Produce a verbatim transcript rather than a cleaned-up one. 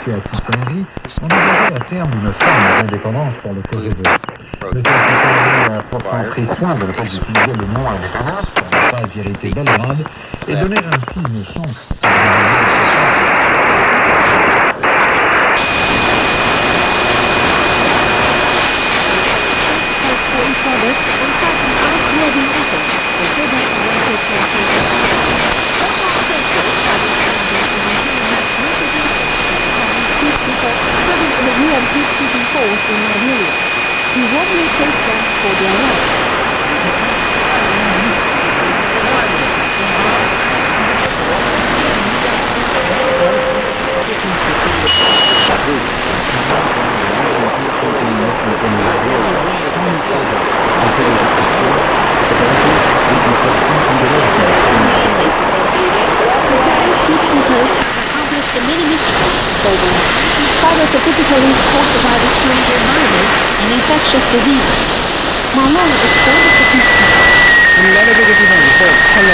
confié à Tito Henry, envisageait à terme une forme d'indépendance pour le projet de Le Tito a pourtant pris soin de ne pas utiliser le nom indépendance pour ne pas irriter Belgrade et donner ainsi une chance à He warmly thanked them for their help. Accomplished the many missions globally, in spite of the difficulties caused by the strange environment and infectious diseases. Malone expanded the peacekeeping.